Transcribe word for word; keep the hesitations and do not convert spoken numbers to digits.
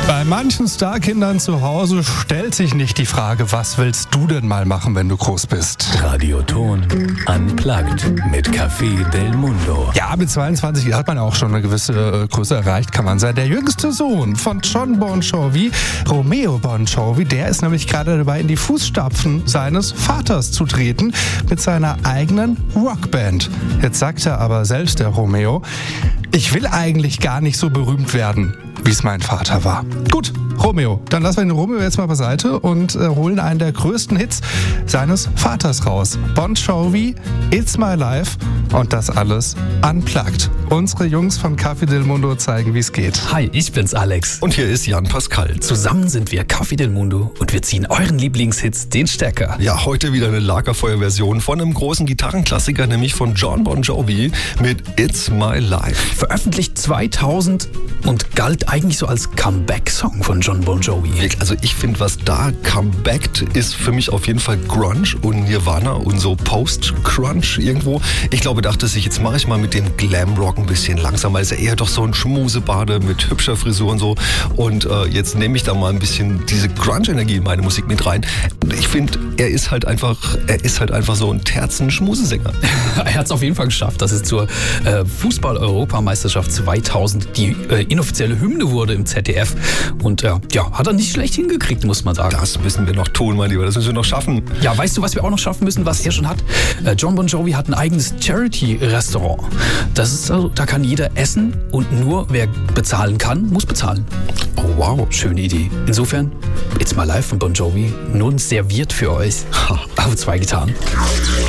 Bei manchen Starkindern zu Hause stellt sich nicht die Frage, was willst du denn mal machen, wenn du groß bist? Radioton Unplugged mit Café del Mundo. Ja, mit zweiundzwanzig hat man auch schon eine gewisse äh, Größe erreicht, kann man sagen. Der jüngste Sohn von Jon Bon Jovi, Romeo Bon Jovi, der ist nämlich gerade dabei, in die Fußstapfen seines Vaters zu treten mit seiner eigenen Rockband. Jetzt sagt er aber selbst, der Romeo, ich will eigentlich gar nicht so berühmt werden, wie es mein Vater war. Gut, Romeo, dann lassen wir den Romeo jetzt mal beiseite und äh, holen einen der größten Hits seines Vaters raus. Bon Jovi, It's My Life und das alles unplugged. Unsere Jungs von Café del Mundo zeigen, wie es geht. Hi, ich bin's Alex. Und hier ist Jan Pascal. Zusammen sind wir Café del Mundo und wir ziehen euren Lieblingshits den Stecker. Ja, heute wieder eine Lagerfeuer-Version von einem großen Gitarrenklassiker, nämlich von Jon Bon Jovi mit It's My Life. Veröffentlicht zweitausend und galt eigentlich so als Comeback-Song von Jon Bon Jovi. Also ich finde, was da comebackt, ist für mich auf jeden Fall Grunge und Nirvana und so Post-Crunch irgendwo. Ich glaube, dachte sich, jetzt mache ich mal mit dem Glamrock ein bisschen langsamer. Ist ja eher doch so ein Schmusebade mit hübscher Frisur und so. Und äh, jetzt nehme ich da mal ein bisschen diese Grunge-Energie in meine Musik mit rein. Ich finde, er ist halt einfach, er ist halt einfach so ein Terzen-Schmusesänger. Er hat es auf jeden Fall geschafft, dass es zur äh, Fußball-Europameisterschaft zweitausend die äh, inoffizielle Hymne wurde im Z D F. Und äh, ja, hat er nicht schlecht hingekriegt, muss man sagen. Das müssen wir noch tun, mein Lieber. Das müssen wir noch schaffen. Ja, weißt du, was wir auch noch schaffen müssen, was er schon hat? Äh, Jon Bon Jovi hat ein eigenes Charity-Restaurant. Das ist also, da kann jeder essen und nur wer bezahlen kann, muss bezahlen. Oh wow. Schöne Idee. Insofern, It's My Life von Bon Jovi nun serviert für euch auf zwei Gitarren.